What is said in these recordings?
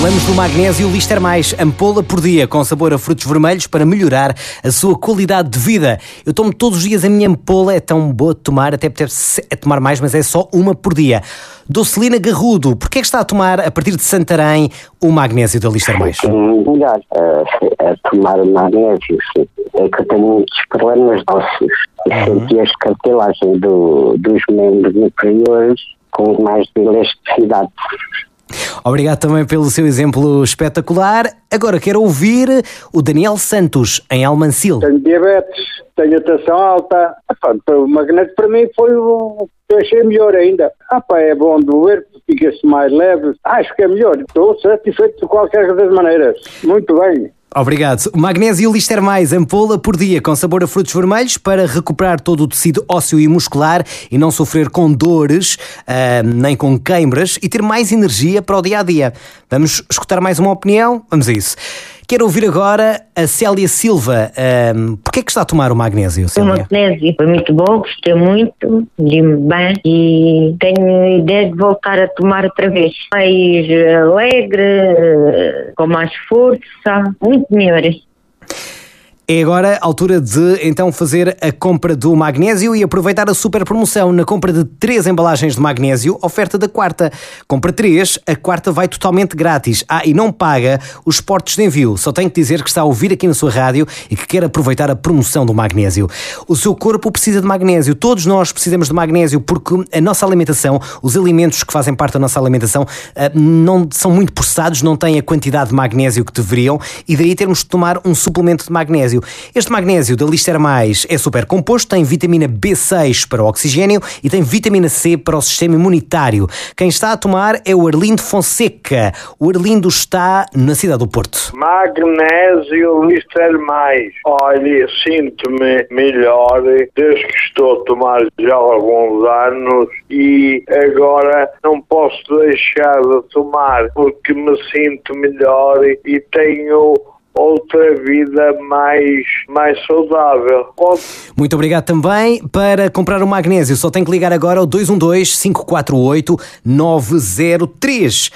Falamos do magnésio Lister Mais, ampola por dia, com sabor a frutos vermelhos para melhorar a sua qualidade de vida. Eu tomo todos os dias a minha ampola, é tão boa de tomar, até apetece tomar mais, mas é só uma por dia. Docelina Garrudo, porquê é que está a tomar, a partir de Santarém, o magnésio da Lister Mais? Melhor a tomar o magnésio, sim. É que eu tenho muitos problemas ósseos. Senti a escartilagem dos membros inferiores com mais de elasticidade. Obrigado também pelo seu exemplo espetacular. Agora quero ouvir o Daniel Santos, em Almancil. Tenho diabetes, tenho a tensão alta. O magnésio para mim foi o que eu achei melhor ainda. É bom de ver, fica-se mais leve. Acho que é melhor. Estou satisfeito de qualquer das maneiras. Muito bem. Obrigado. O magnésio Lister Mais, ampola por dia, com sabor a frutos vermelhos, para recuperar todo o tecido ósseo e muscular e não sofrer com dores, nem com queimbras, e ter mais energia para o dia-a-dia. Vamos escutar mais uma opinião? Vamos a isso. Quero ouvir agora a Célia Silva. Porquê é que está a tomar o magnésio, Célia? O magnésio foi muito bom, gostei muito, li-me bem e tenho a ideia de voltar a tomar outra vez. Mais alegre, com mais força, muito melhor. É agora a altura de então fazer a compra do magnésio e aproveitar a super promoção. Na compra de 3 embalagens de magnésio, oferta da quarta. Compra 3, a quarta vai totalmente grátis. E não paga os portos de envio. Só tem que dizer que está a ouvir aqui na sua rádio e que quer aproveitar a promoção do magnésio. O seu corpo precisa de magnésio. Todos nós precisamos de magnésio porque a nossa alimentação, os alimentos que fazem parte da nossa alimentação, não são muito processados, não têm a quantidade de magnésio que deveriam e daí termos de tomar um suplemento de magnésio. Este magnésio da Lister Mais é super composto, tem vitamina B6 para o oxigênio e tem vitamina C para o sistema imunitário. Quem está a tomar é o Arlindo Fonseca. O Arlindo está na cidade do Porto. Magnésio Lister Mais. Olha, sinto-me melhor desde que estou a tomar já há alguns anos e agora não posso deixar de tomar porque me sinto melhor e tenho outra vida mais saudável. Muito obrigado também. Para comprar o magnésio só tem que ligar agora ao 212-548-903.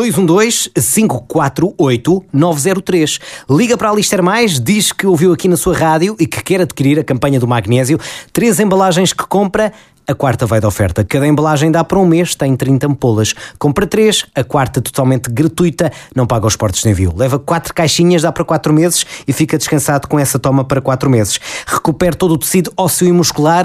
212-548-903. Liga para a Lister Mais, diz que ouviu aqui na sua rádio e que quer adquirir a campanha do magnésio. 3 embalagens que compra, a quarta vai de oferta. Cada embalagem dá para um mês, tem 30 ampolas. Compra 3, a quarta totalmente gratuita, não paga os portos de envio. Leva 4 caixinhas, dá para 4 meses e fica descansado com essa toma para 4 meses. Recupere todo o tecido ósseo e muscular